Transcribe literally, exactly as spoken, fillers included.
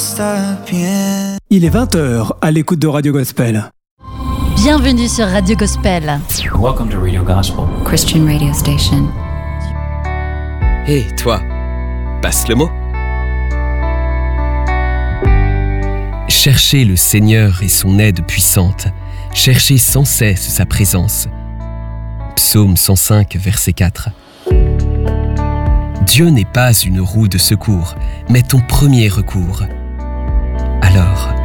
Il est vingt heures à l'écoute de Radio Gospel. Bienvenue sur Radio Gospel. Welcome to Radio Gospel, Christian radio station. Hé, hey, toi, passe le mot. Cherchez le Seigneur et son aide puissante. Cherchez sans cesse sa présence. Psaume cent cinq, verset quatre. Dieu n'est pas une roue de secours, mais ton premier recours. Alors,